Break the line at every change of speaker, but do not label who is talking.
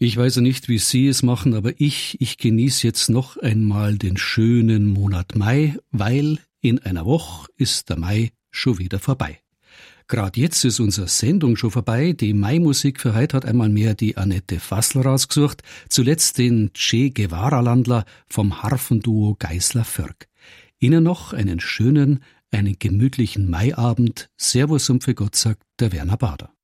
Ich weiß ja nicht, wie Sie es machen, aber ich genieße jetzt noch einmal den schönen Monat Mai, weil in einer Woche ist der Mai schon wieder vorbei. Gerade jetzt ist unsere Sendung schon vorbei. Die Mai-Musik für heute hat einmal mehr die Annette Fassler rausgesucht. Zuletzt den Che Guevara-Landler vom Harfenduo Geisler-Förg. Ihnen noch einen gemütlichen Maiabend. Servus und für Gott sagt der Werner Bader.